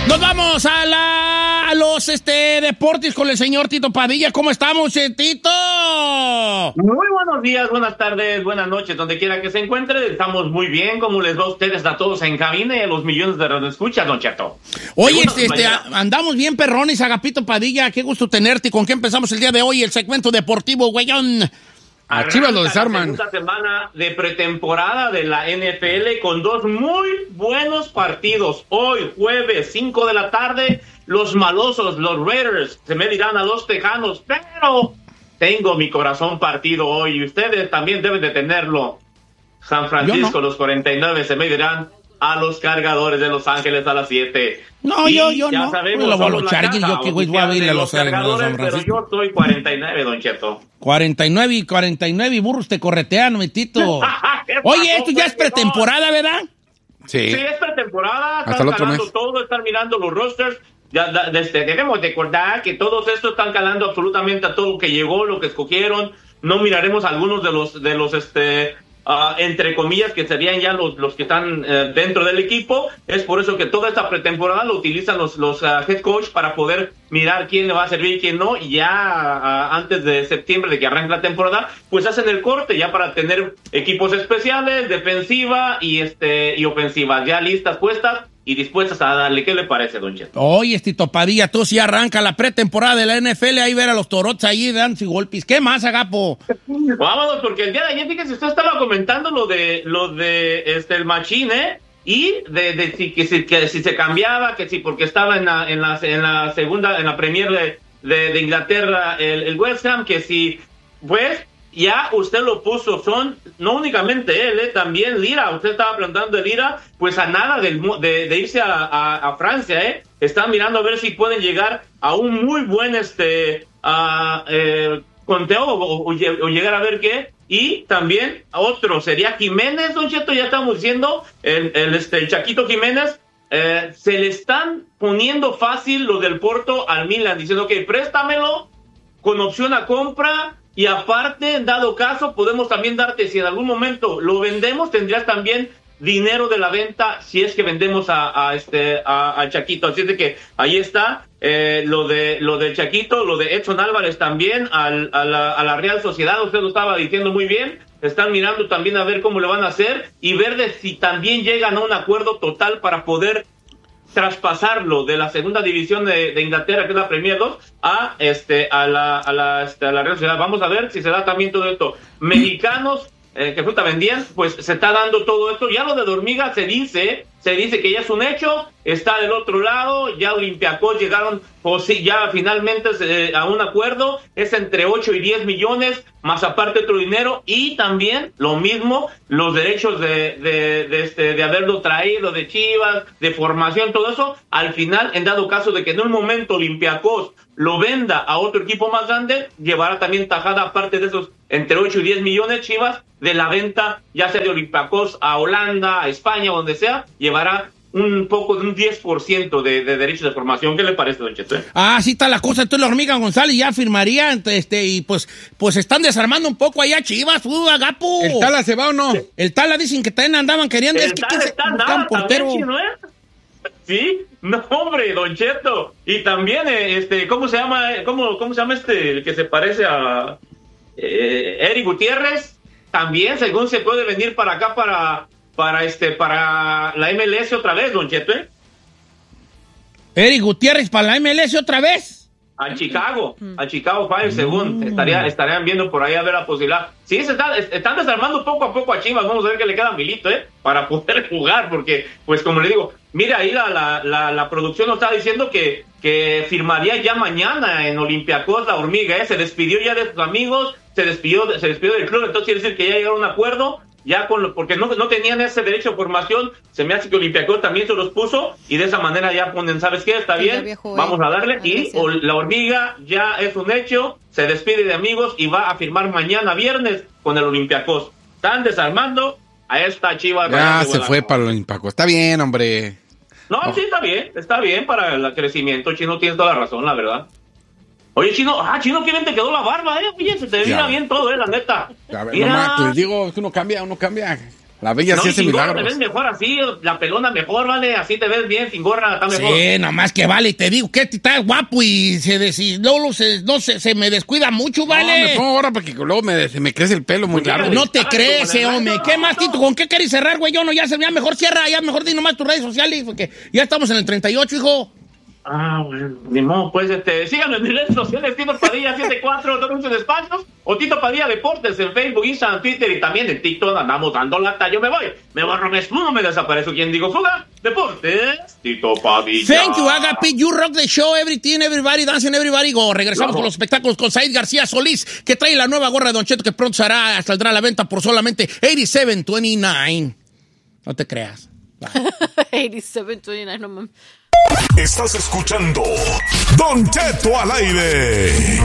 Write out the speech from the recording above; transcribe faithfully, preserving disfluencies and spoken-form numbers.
Nos vamos a, la, a los este, deportes con el señor Tito Padilla. ¿Cómo estamos, eh, Tito? Muy buenos días, buenas tardes, buenas noches, donde quiera que se encuentre. Estamos muy bien. ¿Cómo les va a ustedes a todos en cabina y a los millones de radioescuchas, don Cheto? Oye, este, este, andamos bien perrones, Agapito Padilla. Qué gusto tenerte. ¿Con qué empezamos el día de hoy? El segmento deportivo, güeyón. A Chivas lo desarman. La segunda semana de pretemporada de la N F L con dos muy buenos partidos. Hoy, jueves, cinco de la tarde, los malosos, los Raiders, se medirán a los Tejanos, pero tengo mi corazón partido hoy y ustedes también deben de tenerlo. San Francisco, no. Los cuarenta y nueve se medirán a los Cargadores de Los Ángeles a las siete. No, y yo, yo ya no. Sabemos, lo voy a los Chargers, yo que güey voy a ir a los Cargadores, pero yo soy cuarenta y nueve, don Cheto. cuarenta y nueve y cuarenta y nueve y burros te corretean, metito. Oye, esto ya es pretemporada, ¿verdad? Sí. Sí, es pretemporada. Hasta están el otro calando mes. todo, están mirando los rosters. Ya, desde, debemos recordar que todos estos están calando absolutamente a todo lo que llegó, lo que escogieron. No miraremos algunos de los, de los, este... Uh, entre comillas, que serían ya los, los que están uh, dentro del equipo. Es por eso que toda esta pretemporada lo utilizan los, los uh, head coach para poder mirar quién le va a servir y quién no, y ya uh, antes de septiembre, de que arranque la temporada, pues hacen el corte ya para tener equipos especiales, defensiva y este y ofensiva, ya listas, puestas y dispuestas a darle. ¿Qué le parece, don Cheto? Oye, Tito Padilla, tú sí arranca la pretemporada de la N F L, ahí ver a los Torots ahí dando golpes. ¿Qué más, Agapo? Vámonos, porque el día de ayer, fíjese, usted estaba comentando lo de lo de este el Machín, ¿eh? Y de, de si, que, si, que si se cambiaba, que si porque estaba en la, en la, en la segunda, en la Premier de, de, de Inglaterra, el, el West Ham, que si, pues, ya usted lo puso, son, no únicamente él, eh, también Lira, usted estaba preguntando de Lira, pues a nada del, de, de irse a, a, a Francia, eh, están mirando a ver si pueden llegar a un muy buen, este, a, eh, conteo o, o, o llegar a ver qué. Y también otro sería Jiménez, don Cheto, ya estamos diciendo, el, el, este, el Chaquito Jiménez, eh, se le están poniendo fácil lo del Porto al Milan, diciendo que préstamelo con opción a compra, y aparte, en dado caso, podemos también darte, si en algún momento lo vendemos, tendrías también dinero de la venta si es que vendemos a, a este a, a Chaquito. Así es de que ahí está eh, lo de lo de Chaquito, lo de Edson Álvarez también al, a, la, a la Real Sociedad. Usted lo estaba diciendo muy bien. Están mirando también a ver cómo le van a hacer y ver de si también llegan a un acuerdo total para poder traspasarlo de la segunda división de, de Inglaterra, que es la Premier dos, a este a la a la, este, a la Real Sociedad. Vamos a ver si se da también todo esto. Mexicanos eh, que fruta vendían, pues se está dando todo esto. Ya lo de Dormiga se dice, se dice que ya es un hecho, está del otro lado, ya Olympiacos llegaron, o sí, ya finalmente eh, a un acuerdo, es entre ocho y diez millones, más aparte otro dinero, y también lo mismo, los derechos de, de, de, este, de haberlo traído de Chivas, de formación, todo eso, al final, en dado caso de que en un momento Olympiacos lo venda a otro equipo más grande, llevará también tajada aparte de esos entre ocho y diez millones Chivas de la venta, ya sea de Olympiacos a Holanda, a España, donde sea, llevará un poco de un diez por ciento de, de derechos de formación. ¿Qué le parece, don Cheto? Ah, sí está la cosa. Entonces la Hormiga González ya firmaría, este, y pues, pues están desarmando un poco allá Chivas, uh, Agapo. ¿El Tala se va o no? El Tala dicen que también andaban queriendo, El es que Tala se está busca un portero. También, ¿no es? Sí, no, hombre, don Cheto. Y también, eh, este, ¿cómo se llama? ¿Cómo, cómo se llama este, el que se parece a eh, Eric Gutiérrez? También, según se puede venir para acá, para, para este, para la M L S otra vez, don Cheto, ¿eh? Eric Gutiérrez para la M L S otra vez. A Chicago, a Chicago Fire, según estaría, estarían viendo por ahí a ver la posibilidad. Sí, se está, están desarmando poco a poco a Chivas. Vamos a ver qué le queda a Milito, ¿eh? Para poder jugar, porque, pues como le digo, mira, ahí la, la, la, la producción nos está diciendo que, que firmaría ya mañana en Olympiacos la Hormiga, ¿eh? Se despidió ya de sus amigos, se despidió, se despidió del club, entonces quiere decir que ya llegaron a un acuerdo. Ya con lo, porque no, no tenían ese derecho de formación, se me hace que Olympiacos también se los puso y de esa manera ya ponen, ¿sabes qué? Está bien, vamos a darle. Y o, la Hormiga ya es un hecho, se despide de amigos y va a firmar mañana viernes con el Olympiacos. Están desarmando a esta Chiva. Ya se fue para el Olympiacos. Está bien, hombre. No, oh. sí, está bien, está bien para el crecimiento. Chino, tienes toda la razón, la verdad. Oye, Chino, ah, Chino, ¿qué bien te quedó la barba, eh? Oye, se te mira bien todo, eh, la neta. A ver, mira. nomás, les digo, uno cambia, uno cambia. La bella no, sí hace sin gorra milagros. te ves mejor así, la pelona mejor, ¿vale? Así te ves bien, sin gorra está mejor. Sí, nomás que vale, te digo que está guapo y se, des, y luego se, no, se, se me descuida mucho, ¿vale? No, me pongo ahora porque luego me, se me crece el pelo muy Pues largo. No te Ay, crece, como hombre. la- ¿Qué más, Tito? ¿Con qué querés cerrar, güey? Yo no, ya, se, ya mejor cierra, ya mejor di nomás tus redes sociales, porque ya estamos en el treinta y ocho, hijo. Ah, bueno, ni modo, pues, este, síganme en mis redes sociales, Tito Padilla setenta y cuatro, no muchos espacios, o Tito Padilla Deportes en Facebook, Instagram, Twitter y también en TikTok andamos dando lata. Yo me voy, me borro, me esfumo, me desaparezco. ¿Quién digo fuga? Deportes, Tito Padilla. Thank you, Agapi. You rock the show. Everything, everybody, dancing, everybody go. Regresamos Claro. con los espectáculos con Said García Solís, que trae la nueva gorra de Don Cheto que pronto será, saldrá a la venta por solamente eighty-seven twenty-nine. No te creas. eighty-seven twenty-nine, no mames. Estás escuchando Don Cheto al aire.